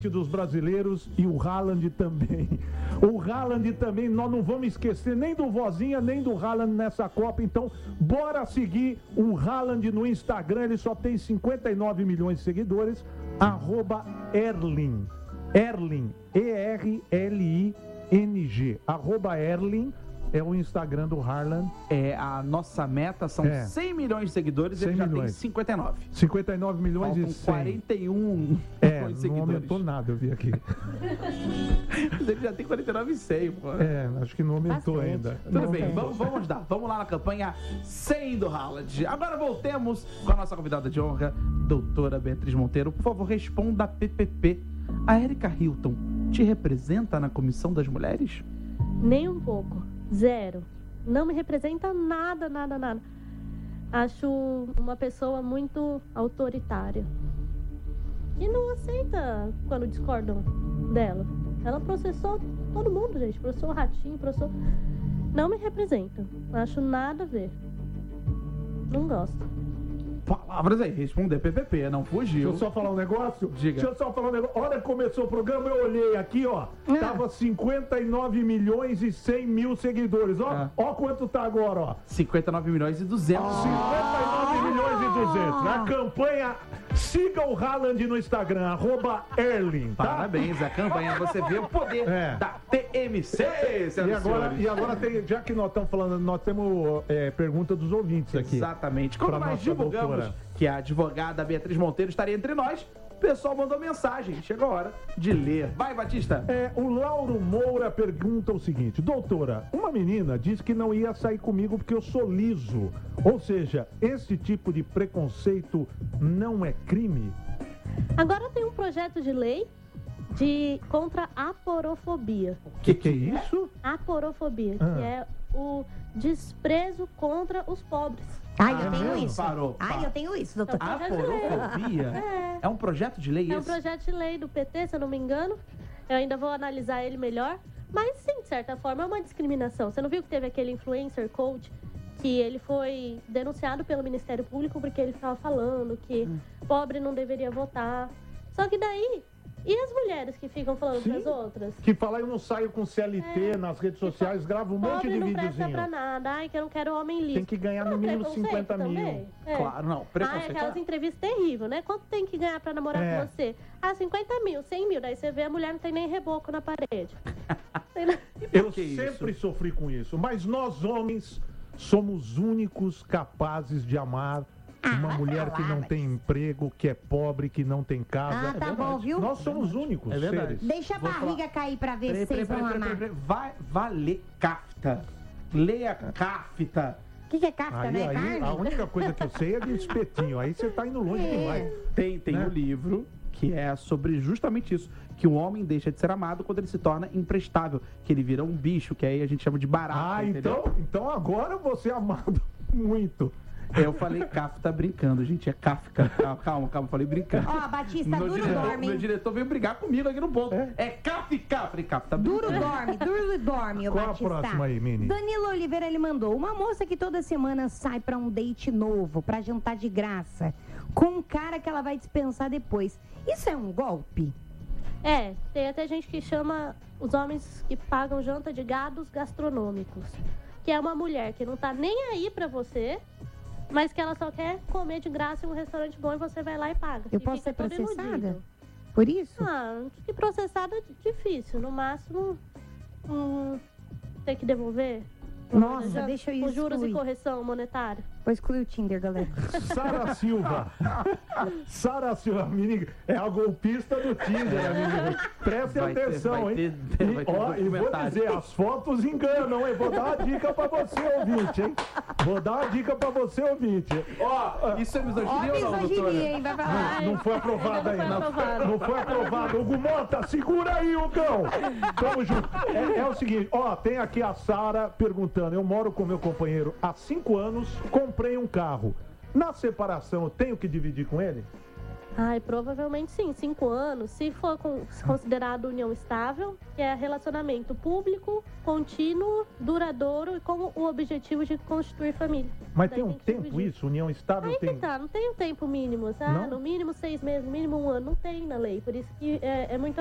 dos brasileiros e o Haaland também. O Haaland também, nós não vamos esquecer nem do Vozinha, nem do Haaland nessa Copa, então bora seguir o Haaland no Instagram, ele só tem 59 milhões de seguidores, @Erling, ERLING, @Erling, é o Instagram do Haaland. A nossa meta são 100 milhões de seguidores e ele já tem 59. 59 milhões e 100. 41 milhões de seguidores. Não aumentou nada, eu vi aqui. Mas ele já tem 49 e 100, pô. Acho que não aumentou ainda. Tudo bem, vamos dar. Vamos lá na campanha 100 do Haaland. Agora voltemos com a nossa convidada de honra, doutora Beatriz Monteiro. Por favor, responda a PPP. A Erika Hilton te representa na Comissão das Mulheres? Nem um pouco. Zero. Não me representa nada. Acho uma pessoa muito autoritária. E não aceita quando discordam dela. Ela processou todo mundo, gente. Processou o Ratinho, processou... Não me representa. Acho nada a ver. Não gosto. Palavras aí, responder PPP, não fugiu. Deixa eu só falar um negócio? Diga. Deixa eu só falar um negócio. Hora que começou o programa, eu olhei aqui, ó. Tava 59 milhões e 100 mil seguidores. Ó quanto tá agora, ó. 59 milhões e 200. 59 milhões e 200. Na campanha, siga o Haaland no Instagram, @Erling, tá? Parabéns, a campanha, você vê o poder da TMC, e agora tem, já que nós estamos falando, nós temos pergunta dos ouvintes aqui. Exatamente. Quando nós divulgamos que a advogada Beatriz Monteiro estaria entre nós, o pessoal mandou mensagem. Chegou a hora de ler. Vai, Batista. O Lauro Moura pergunta o seguinte: doutora, uma menina disse que não ia sair comigo porque eu sou liso. Ou seja, esse tipo de preconceito não é crime? Agora tem um projeto de lei contra a aporofobia. O que é isso? Aporofobia, que é o desprezo contra os pobres. Eu tenho isso. Eu tenho isso, doutor. Aporofobia? É um projeto de lei esse? É um projeto de lei do PT, se eu não me engano. Eu ainda vou analisar ele melhor. Mas sim, de certa forma, é uma discriminação. Você não viu que teve aquele influencer coach que ele foi denunciado pelo Ministério Público porque ele ficava falando que pobre não deveria votar. Só que daí... E as mulheres que ficam falando para as outras? Que falam, eu não saio com CLT nas redes sociais, gravo um monte de videozinho. Não presta pra nada, que eu não quero homem livre. Tem que ganhar no mínimo 50 mil. Claro, não, preconceito. Aquelas entrevistas terríveis, né? Quanto tem que ganhar pra namorar com você? 50 mil, 100 mil. Daí você vê a mulher não tem nem reboco na parede. Eu sempre sofri com isso. Mas nós, homens, somos únicos capazes de amar uma mulher que não tem emprego, que é pobre, que não tem casa. Tá bom, viu? Nós somos únicos seres. Deixa a barriga cair pra ver se vocês vão amar. Vai ler Kafta. Leia Kafta. O que é Kafta, né? Carne? A única coisa que eu sei é de espetinho. Aí você tá indo longe demais. Tem um livro que é sobre justamente isso. Que o homem deixa de ser amado quando ele se torna imprestável. Que ele vira um bicho, que aí a gente chama de barato. Então agora você é amado muito. Eu falei Kafta brincando, gente. É Kafka. Calma, falei brincando. Batista, duro dorme. Meu diretor veio brigar comigo aqui no ponto. É Kafka. Falei Kafta brincando. Duro dorme, Qual Batista. Qual a próxima aí, Mini? Danilo Oliveira, ele mandou: uma moça que toda semana sai pra um date novo, pra jantar de graça, com um cara que ela vai dispensar depois. Isso é um golpe? Tem até gente que chama os homens que pagam janta de gados gastronômicos. Que é uma mulher que não tá nem aí pra você, mas que ela só quer comer de graça em um restaurante bom e você vai lá e paga. Eu posso ser processada? Por isso? Que processada é difícil. No máximo, ter que devolver. Nossa, deixa eu ir. Com juros e correção monetária. Vou excluir o Tinder, galera. Sara Silva, menina, é a golpista do Tinder, amigo. Preste atenção, hein? E vou dizer, as fotos enganam, hein? Vou dar uma dica pra você, ouvinte, hein? Isso é misoginia ou não, doutora? Hein? Vai falar. Não foi aprovado ainda. Não foi aprovado. Hugo Mota, segura aí, Hugão. Tamo junto. É o seguinte, tem aqui a Sara perguntando: eu moro com meu companheiro há 5 anos, comprei um carro. Na separação, eu tenho que dividir com ele? Ai, provavelmente sim, 5 anos. Se for considerado união estável, que é relacionamento público, contínuo, duradouro e com o objetivo de constituir família. Mas Daí tem um que tempo dividir. isso? União estável Aí tem... que tá, não tem um tempo mínimo, Não? no mínimo 6 meses, no mínimo 1 ano, não tem na lei. Por isso que é muito